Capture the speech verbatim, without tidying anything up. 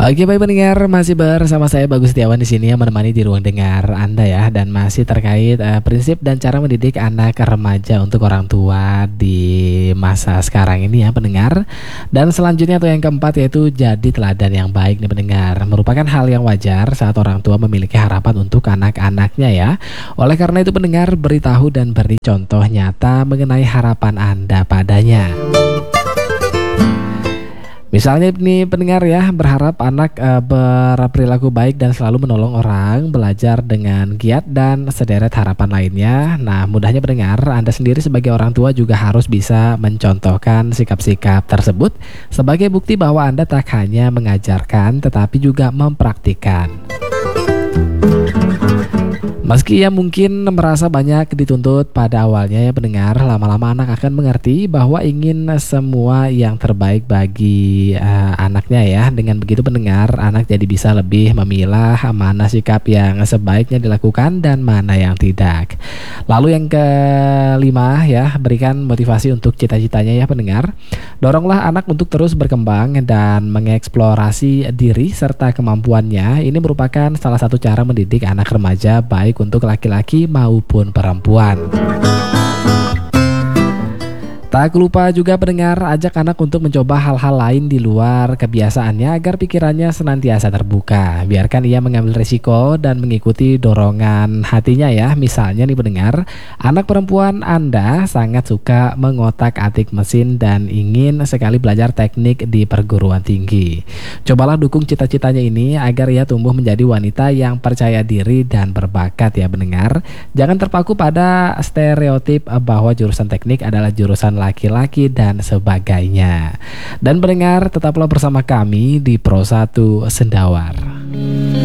Oke baik pendengar, masih bersama saya Bagus Setiawan di sini yang menemani di ruang dengar Anda ya, dan masih terkait eh, prinsip dan cara mendidik anak remaja untuk orang tua di masa sekarang ini ya pendengar. Dan selanjutnya atau yang keempat yaitu jadi teladan yang baik nih pendengar. Merupakan hal yang wajar saat orang tua memiliki harapan untuk anak-anaknya ya. Oleh karena itu pendengar, beritahu dan beri contoh nyata mengenai harapan Anda padanya. Misalnya nih pendengar ya, berharap anak eh, berperilaku baik dan selalu menolong orang, belajar dengan giat dan sederet harapan lainnya. Nah, mudahnya pendengar, Anda sendiri sebagai orang tua juga harus bisa mencontohkan sikap-sikap tersebut sebagai bukti bahwa Anda tak hanya mengajarkan tetapi juga mempraktikkan. Meski ia mungkin merasa banyak dituntut pada awalnya ya pendengar, lama-lama anak akan mengerti bahwa ingin semua yang terbaik bagi uh, anaknya ya. Dengan begitu pendengar, anak jadi bisa lebih memilah mana sikap yang sebaiknya dilakukan dan mana yang tidak. Lalu yang kelima ya, berikan motivasi untuk cita-citanya ya pendengar. Doronglah anak untuk terus berkembang dan mengeksplorasi diri serta kemampuannya. Ini merupakan salah satu cara mendidik anak remaja baik untuk laki-laki maupun perempuan. Tak lupa juga pendengar, ajak anak untuk mencoba hal-hal lain di luar kebiasaannya agar pikirannya senantiasa terbuka. Biarkan ia mengambil risiko dan mengikuti dorongan hatinya ya. Misalnya nih pendengar, anak perempuan Anda sangat suka mengotak-atik mesin dan ingin sekali belajar teknik di perguruan tinggi. Cobalah dukung cita-citanya ini agar ia tumbuh menjadi wanita yang percaya diri dan berbakat ya pendengar. Jangan terpaku pada stereotip bahwa jurusan teknik adalah jurusan laki-laki dan sebagainya. Dan pendengar, tetaplah bersama kami di Pro satu Sendawar.